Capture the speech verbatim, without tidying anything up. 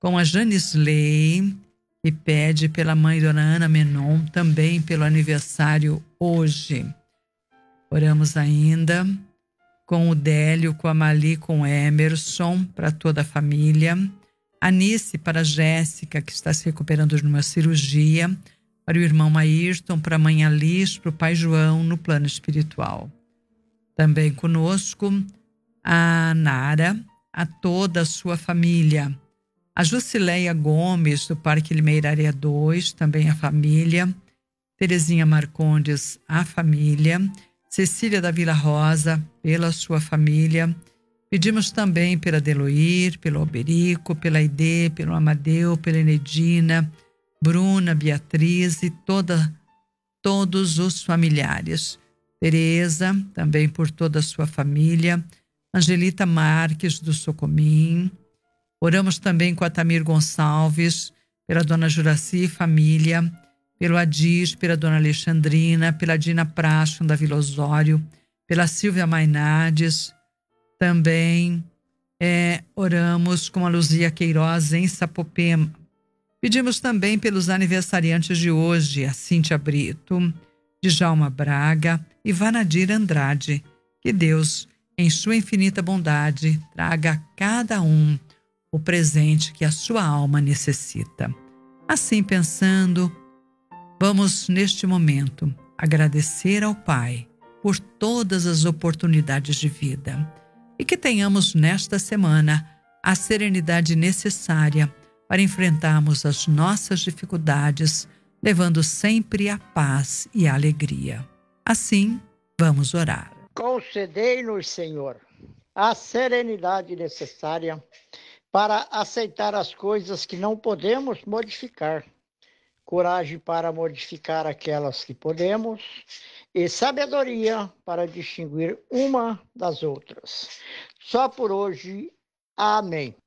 com a Janisley, que pede pela mãe Dona Ana Menon, também pelo aniversário hoje. Oramos ainda com o Délio, com a Mali, com o Emerson, para toda a família. Anice para a Jéssica, que está se recuperando de uma cirurgia. Para o irmão Ayrton, para a mãe Alice, para o pai João, no plano espiritual. Também conosco a Nara, a toda a sua família. A Jusileia Gomes, do Parque Limeira Área dois, também a família. Terezinha Marcondes, a família. Cecília da Vila Rosa, pela sua família. Pedimos também pela Deloir, pelo Alberico, pela Aide, pelo Amadeu, pela Enedina, Bruna, Beatriz e toda, todos os familiares. Tereza, também por toda a sua família. Angelita Marques, do Socomim. Oramos também com a Tamir Gonçalves, pela Dona Juraci e família, pelo Adis, pela Dona Alexandrina, pela Dina Pracho, da Vila Osório, pela Silvia Mainardes. Também é, oramos com a Luzia Queiroz, em Sapopema. Pedimos também pelos aniversariantes de hoje, a Cíntia Brito, Djalma Braga e Vanadir Andrade. Que Deus, em sua infinita bondade, traga a cada um o presente que a sua alma necessita. Assim pensando, vamos neste momento agradecer ao Pai por todas as oportunidades de vida e que tenhamos nesta semana a serenidade necessária para enfrentarmos as nossas dificuldades, levando sempre a paz e a alegria. Assim, vamos orar. Concedei-nos, Senhor, a serenidade necessária para aceitar as coisas que não podemos modificar, coragem para modificar aquelas que podemos e sabedoria para distinguir uma das outras. Só por hoje, amém.